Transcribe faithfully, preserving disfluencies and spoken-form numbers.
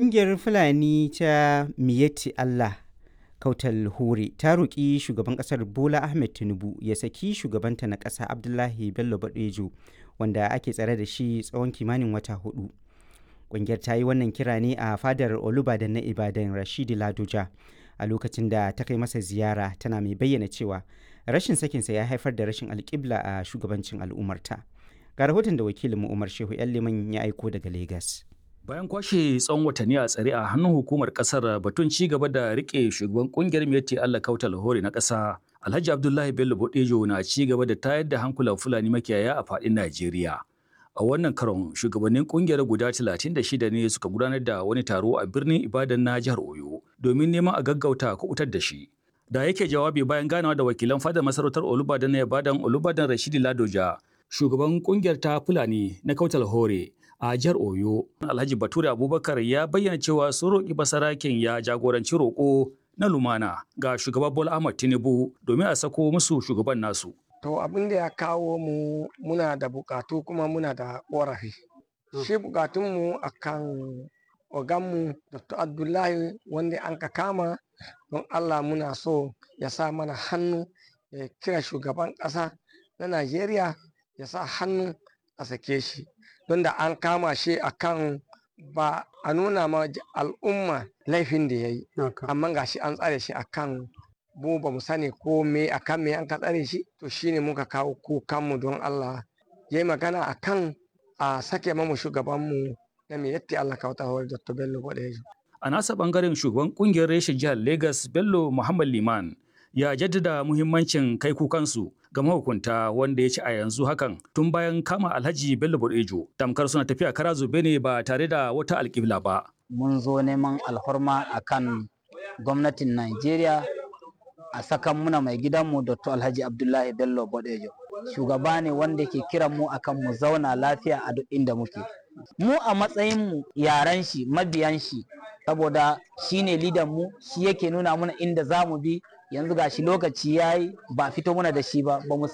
Ƙungiyar Fulani ta Miyetti Allah Kautal Hore ta roƙi shugaban ƙasar Bola Ahmed Tinubu ya saki shugabanta na ƙasa Abdullahi Bello Bodejo wanda ake tsare da shi tsawon kimanin wata hudu. Ƙungiyar ta yi wannan kira ne a fadar Olubadan na Ibadan Rashidi Ladoja a lokacin da ta kai masa ziyara, tana mai bayyana cewa rashin sakinsa ya haifar da rashin alƙibla a shugabancin al'ummarta. Ga rahoton da wakilinmu Umar Shehu Liman ya aiko daga Legas. Bayan kwashe tsawon watanni a tsare a hannun hukumar kasar batun ci gaba da rike shugaban kungiyar Miyetti Allah Kautal Hore na kasa, Alhaji Abdullahi Bello Bodejo na ci gaba da tayar da hankulan Fulani makiyaya a fadin Najeriya. A wannan karon shugabannin kungiyar guda talatin da shida ne suka gudanar da wani taro a birnin Ibadan na jihar Oyo domin neman a gaggauta kubutar da shi. Da yake jawabi bayan ganawa da wakilan fadar masarautar Olubadan na Ibadan Olubadan Rashidi Ladoja, shugaban kungiyar ta Fulani na Kautal Hore a jihar Oyo, Alhaji Bature Abubakar ya bayyana cewa sun roƙi basaraken ya jagoranci roƙo na lumana ga shugaban Bola Ahmed Tinubu domin a sako musu shugaban nasu. To abin da ya kawo mu muna da bukatu kuma muna da ƙorafi. Shi bukatunmu akan oganmu Doctor Abdullahi wanda an ka kama, don Allah muna so ya sa mana hannu ya kira shugaban ƙasa na Najeriya ya sa hannu a sake shi. Don da an kama shi akan ba a nuna ma al'umma laifin da ya yi, amma ga shi an tsare shi akan mu ba mu sani ko me akan me an ka tsare shi, to shine muka kawo kukanmu don Allah ya yi magana akan a sake mamu shugabanmu na Miyetti Allah Kautal Hore Doctor Bello Bodejo. A nasa bangaren shugaban kungiyar reshen jihar Lagos Bello Muhammad Liman ya jaddada muhimmancin kai kukansu ga mahukunta, wanda ya ci a yanzu hakan tun bayan kama Alhaji Bello Bodejo tamkar suna tafiya kara zube ne ba tare da wata alƙibla ba. Mun zo neman alhorma akan gwamnatin Najeriya a sakan muna mai gidanmu Doctor Alhaji Abdullahi Bello Bodejo. Shugaba ne wanda ke kiran mu akan mu zauna lafiya a duk inda muke. Mu a matsayin mu yaran shi, mabiyan shi, saboda shine lidan mu, shi yake nuna mana inda zamu bi. Yanzu gashi lokaci yayi ba fito muna da shi ba, ba mu